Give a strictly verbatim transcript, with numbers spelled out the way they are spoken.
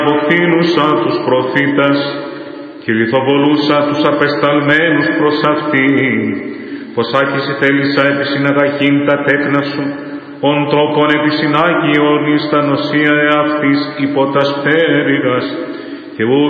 αποκτήνουσα τους προφήτας και λιθοβολούσα τους απεσταλμένους προς αυτήν, πως άκηση θέλησα επί συναγαγήν τα τέκνα σου, ον τρόπον επί συνάγει όλης τα νοσία εαυτής υπό τας πέρυγας, και ου